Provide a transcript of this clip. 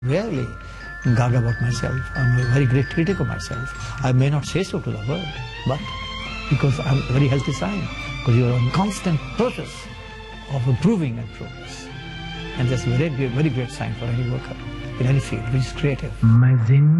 Rarely gag about myself. I'm a very great critic of myself. I may not say so to the world, but because I'm a very healthy sign, because you're in constant process of improving and progress. And that's a very great sign for any worker in any field, which is creative.